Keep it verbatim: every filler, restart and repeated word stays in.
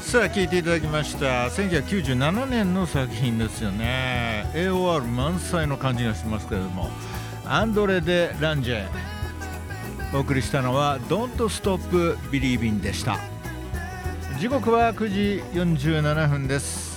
さあ聴いていただきましたせんきゅうひゃくきゅうじゅうななねんの作品ですよね。 エーオーアール 満載の感じがしますけれども、アンドレ・デ・ランジェお送りしたのは Don't Stop Believing でした。時刻はくじよんじゅうななふんです。